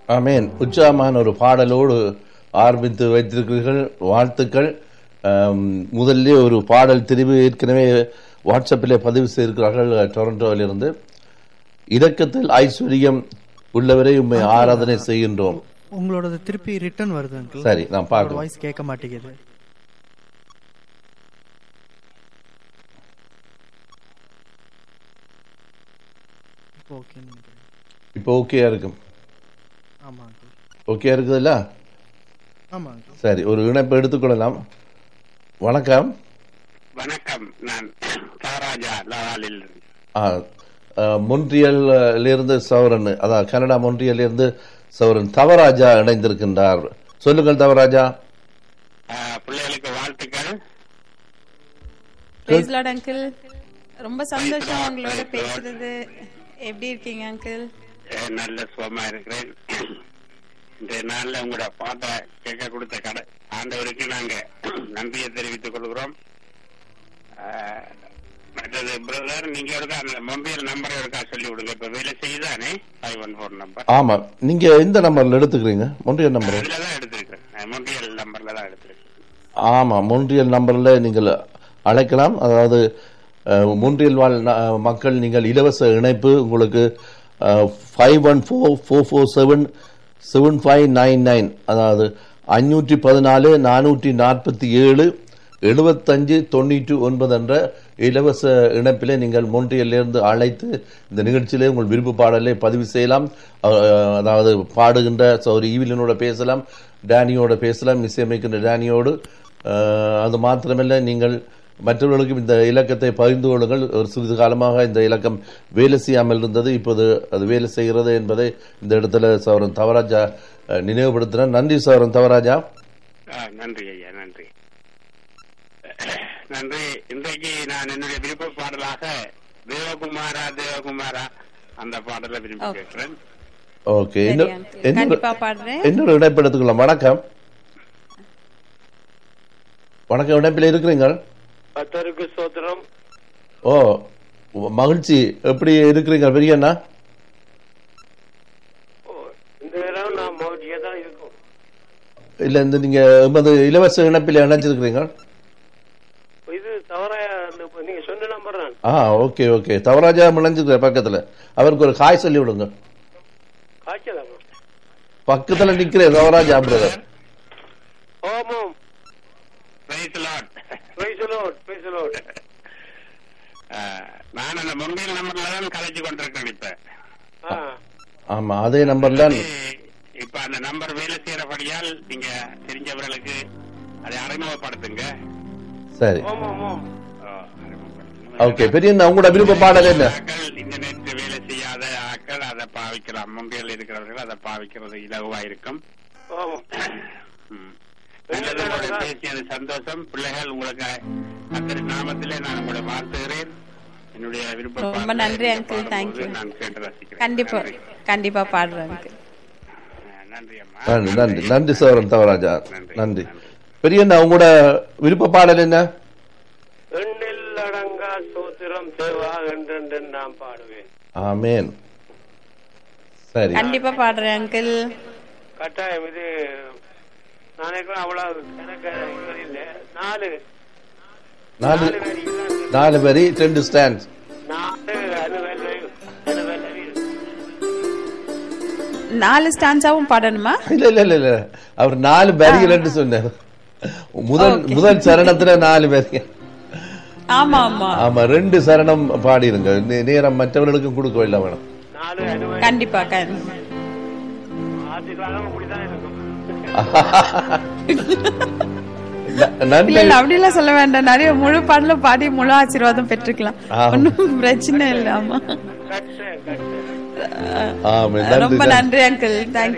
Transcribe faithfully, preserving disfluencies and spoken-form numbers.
ஆமேன். உற்சாகமான ஒரு பாடலோடு ஆரம்பித்து வைத்திருக்கிறீர்கள். வாழ்த்துக்கள். முதல்ல ஒரு பாடல் தெரிவு ஏற்கனவே வாட்ஸ்அப்பில் பதிவு செய்திருக்கிறார்கள் டொரண்டோவிலிருந்து. இரக்கத்தில் ஐஸ்வர்யம் உள்ளவரை உண்மை ஆராதனை செய்கின்றோம். உங்களோட திருப்பி ரிட்டர்ன் வருது அங்கிள். சரி, நான் பார்க்கிறேன். வாய்ஸ் கேட்க மாட்டேங்குது. இப்போ ஓகே நினைக்கிறேன். இப்போ ஓகேயா இருக்கும். ஆமா அங்கிள். ஓகேயா இருக்குதுல்ல? ஆமா அங்கிள். சரி, ஒரு இணைப்பு எடுத்துக்கொள்ளலாம். வணக்கம். வணக்கம், நான் தவராஜா லாவாலில். மொன்றியல்ல இருந்து சௌரன், அதான் கனடா மொன்றியல்ல இருந்து சௌரன் தவராஜா இணைந்திருக்கின்றார். சொல்லுங்கள் தவராஜா. பிள்ளைகளுக்கு வாழ்த்துக்கள். Price Lord uncle. ரொம்ப சந்தோஷம் உங்களோட பேசுறது. எப்படி இருக்கீங்க அங்கிள்? நல்ல சுகமா இருக்கிறேன். இந்த நாள்ல உங்களோட பாட்டை கேட்க கொடுத்த கடை ஆண்டவருக்கு நாங்க நன்றியை தெரிவித்துக் கொள்கிறோம். மற்றது பிரதர், நீங்க இருக்கா அந்த மொபைல் நம்பரை இருக்கா சொல்லி விடுங்க. இப்ப வேலை செய்யுதானே ஃபைவ் ஒன் ஃபோர் நம்பர்? ஆமா, நீங்க எந்த நம்பர்ல எடுத்துக்கிறீங்க? மொன்றியல் நம்பர் தான் எடுத்திருக்கேன். மொபைல் நம்பர்ல தான் எடுத்திருக்கேன். ஆமா, மொன்றியல் நம்பர்ல நீங்கள் அழைக்கலாம். அதாவது மொன்றியல் வாழ் மக்கள், நீங்கள் இலவச இணைப்பு உங்களுக்கு five one four four four seven seven five nine nine அதாவது அஞ்சூற்றி பதினாலு நானூற்றி நாற்பத்தி ஏழு எழுபத்தஞ்சு தொண்ணூற்றி ஒன்பது என்ற இலவச இணைப்பிலே நீங்கள் மொன்றியலிருந்து அழைத்து இந்த நிகழ்ச்சியிலே உங்கள் விருப்ப பாடலை பதிவு செய்யலாம். அதாவது பாடுகின்ற சௌரி ஈவிலனோட பேசலாம், டேனியோட பேசலாம், இசையமைக்கின்ற டேனியோடு. அது மாத்திரமல்ல, நீங்கள் மற்றவர்களுக்கும் இந்த இலக்கத்தை பகிர்ந்து கொள்ளுங்கள். ஒரு சிறிது காலமாக இந்த இலக்கம் வேலை செய்யாமல் இருந்தது, இப்போது அது வேலை செய்கிறது என்பதை இந்த இடத்துல சௌரன் தவராஜா நினைவுபடுத்தினார். நன்றி சௌரன் தவராஜா. நன்றி ஐயா, நன்றி நன்றி. இன்றைக்கு நான் என்னுடைய விருப்ப பாடலாக தேவகுமாரா தேவகுமாரா அந்த பாடலை விரும்பி கேட்கிறேன். ஓகே, என்னோட இணைப்பு எடுத்துக்கலாம். வணக்கம். வணக்கம், இணைப்பில் இருக்கிறீங்க? கர்த்தருக்கு ஸ்தோத்திரம். ஓ, மகிழ்ச்சி. எப்படி இருக்கிறீங்க பெரியண்ணா? இந்த நேரம் நான் மகிழ்ச்சியா தான் இருக்கும். இல்ல, இந்த நீங்க எமது இலவச இணைப்பில் இணைஞ்சிருக்கிறீங்க? இது தவறாயா நீங்க சொன்ன நம்பர் தான். ஆ, ஓகே ஓகே. தவராஜா இணைஞ்சிருக்கிற பக்கத்துல அவருக்கு ஒரு காய் சொல்லி விடுங்க. காய்ச்சலா? பக்கத்துல நிக்கிற தவராஜா பிரதர். ஓமம். Price Lord. Price Lord. Price Lord. நான் அந்த மொபைல் நம்பர்ல தான் கலைச்சு கொண்டிருக்கேன் இப்ப. ஆமா, அதே நம்பர்ல. இப்ப அந்த நம்பர் வேலை செய்யறபடியால் நீங்க தெரிஞ்சவர்களுக்கு அதை அறிமுகப்படுத்துங்க. சரி, ஓகே. பெரிய உங்களோட விருப்ப பாடல் என்ன? இன்டர்நெட் வேலை செய்யாத ஆக்கள் அதை பாவிக்கலாம். முன்கையில் இருக்கிறவர்கள் அதை பாவிக்கிறது இலகுவா இருக்கும். பேசியது சந்தோஷம். பிள்ளைகள் உங்களுக்கு அந்த நாமத்திலே நான் உங்களை வாழ்த்துகிறேன். என்னுடைய விருப்பம். ரொம்ப நன்றி அங்கிள். தேங்க்யூ. நான் கேட்டு ரசிக்கிறேன். கண்டிப்பா கண்டிப்பா பாடுறேன் அங்கிள். நன்றி அம்மா. நன்றி நன்றி நன்றி சௌரன் தவராஜா. நன்றி. பெரியண்ணா, உங்களோட விருப்ப பாடல் என்ன? எண்ணில் அடங்கா ஸ்தோத்திரம் தேவா என்று நான் பாடுவேன். ஆமென். சரி, கண்டிப்பா பாடுறேன் அங்கிள். கட்டாயம். இது நாளைக்கு அவ்வளவு எனக்கு இல்ல. நாலு நாலு நாலு வரி ரெண்டு ஸ்டாண்ட். நாலு ஸ்டான்ஸாவும் பாடணுமா? இல்ல இல்ல இல்ல, அவர் நாலு வரிகள் சொன்னார். முதல் முதல் சரணத்துல நாலு வரி. ஆமா ஆமா ஆமா, ரெண்டு சரணம் பாடிருங்க. நேரம் மற்றவர்களுக்கும் கொடுக்க இல்லை மேடம். கண்டிப்பா. அப்படிலாம் சொல்ல வேண்டாம். நிறைய முழு பாடலும் பாடி முழு ஆசீர்வாதம் பெற்றுக்கலாம். ஒன்னும் பிரச்சனை இல்லை. ஆமா, ரொம்ப நன்றி அங்கிள். தேங்க்யூ.